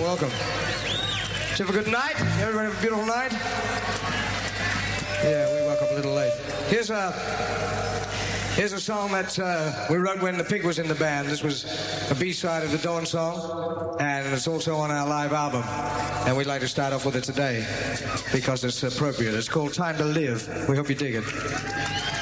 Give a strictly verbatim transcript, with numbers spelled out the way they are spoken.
welcome. Did you have a good night? Everybody have a beautiful night? Yeah, we woke up a little late. Here's a, here's a song that uh, we wrote when the Pig was in the band. This was a B-side of the Dawn song, and it's also on our live album. And we'd like to start off with it today because it's appropriate. It's called Time to Live. We hope you dig it.